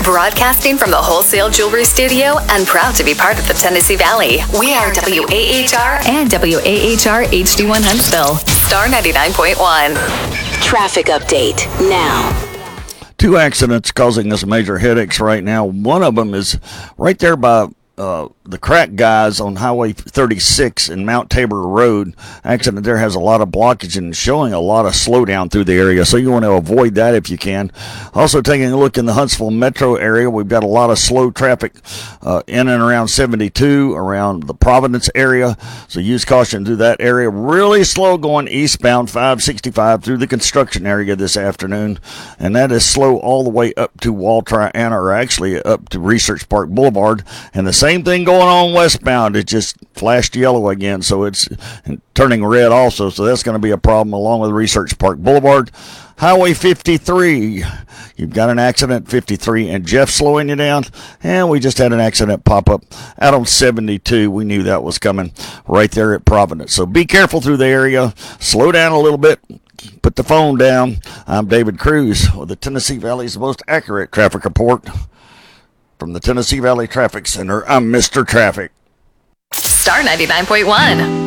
Broadcasting from the Wholesale Jewelry Studio and proud to be part of the Tennessee Valley. We are WAHR and WAHR HD1 Huntsville. Star 99.1. Traffic update now. 2 accidents causing us major headaches right now. One of them is right there by the crack guys on Highway 36 in Mount Tabor Road. Accident there has a lot of blockage and showing a lot of slowdown through the area, so you want to avoid that if you can. Also taking a look in the Huntsville metro area, we've got a lot of slow traffic in and around 72, around the Providence area, so use caution through that area. Really slow going eastbound 565 through the construction area this afternoon, and that is slow all the way up to Waltriana, or actually up to Research Park Boulevard, and the same thing going on westbound. It just flashed yellow again, so it's turning red also, so that's going to be a problem along with Research Park Boulevard. Highway 53, you've got an accident 53 and Jeff slowing you down, and we just had an accident pop up out on 72. We knew that was coming right there at Providence, so be careful through the area. Slow down a little bit. Put the phone down. I'm David Cruz with the Tennessee Valley's most accurate traffic report. From the Tennessee Valley Traffic Center, I'm Mr. Traffic. Star 99.1.